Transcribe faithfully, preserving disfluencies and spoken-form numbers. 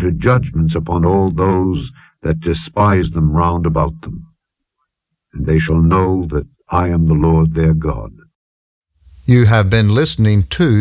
executed judgments upon all those that despise them round about them. And they shall know that I am the Lord their God. You have been listening to